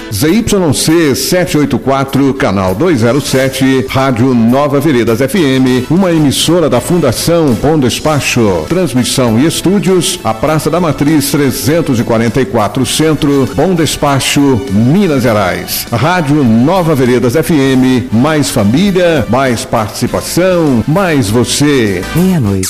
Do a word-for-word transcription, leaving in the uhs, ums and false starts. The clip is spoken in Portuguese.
Z Y C setecentos e oitenta e quatro, canal duzentos e sete, Rádio Nova Veredas F M, uma emissora da Fundação Bom Despacho. Transmissão e estúdios, a Praça da Matriz trezentos e quarenta e quatro Centro, Bom Despacho, Minas Gerais. Rádio Nova Veredas F M, mais família, mais participação, mais você. Meia-noite.